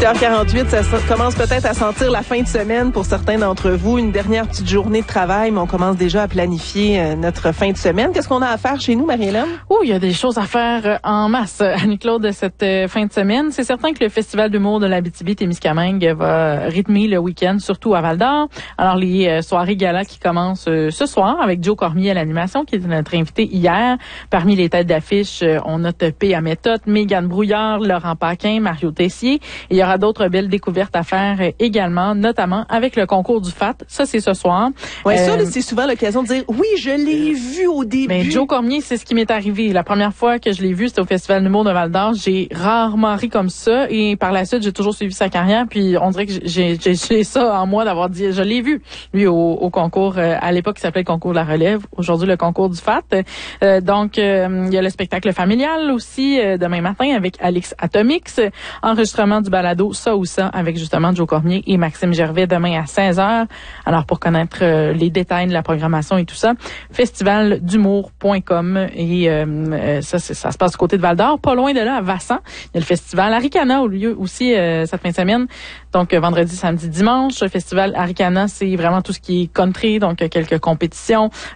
8h48, ça commence peut-être à sentir la fin de semaine pour certains d'entre vous. Une dernière petite journée de travail, mais on commence déjà à planifier notre fin de semaine. Qu'est-ce qu'on a à faire chez nous, Marie-Hélène? Oh, il y a des choses à faire en masse, Annie-Claude, cette fin de semaine. C'est certain que le Festival d'humour de l'Abitibi-Témiscamingue va rythmer le week-end, surtout à Val-d'Or. Alors, les soirées galas qui commencent ce soir avec Joe Cormier à l'animation, qui était notre invité hier. Parmi les têtes d'affiche, on a P.A. Méthode, Mégane Brouillard, Laurent Paquin, Mario Tessier. Il y aura d'autres belles découvertes à faire également, notamment avec le concours du FAT. Ça, c'est ce soir. Oui, ça, c'est souvent l'occasion de dire, oui, je l'ai vu au début. Mais Joe Cormier, c'est ce qui m'est arrivé. La première fois que je l'ai vu, c'était au Festival d'humour de Val-d'Or. J'ai rarement ri comme ça. Et par la suite, j'ai toujours suivi sa carrière. Puis on dirait que j'ai ça en moi d'avoir dit, je l'ai vu, lui, au concours, à l'époque, il s'appelait le concours de la relève. Aujourd'hui, le concours du FAT. Donc, il y a le spectacle familial aussi, demain matin, avec Alix Atomix. Enregistrement du balado Ça ou ça avec justement Joe Cormier et Maxime Gervais demain à 16h. Alors pour connaître les détails de la programmation et tout ça, festivaldumour.com et ça se passe du côté de Val-d'Or, pas loin de là à Vassan. Il y a le festival Aricana au lieu aussi cette fin de semaine. Donc vendredi, samedi, dimanche, le festival Aricana, c'est vraiment tout ce qui est country, donc quelques compétitions,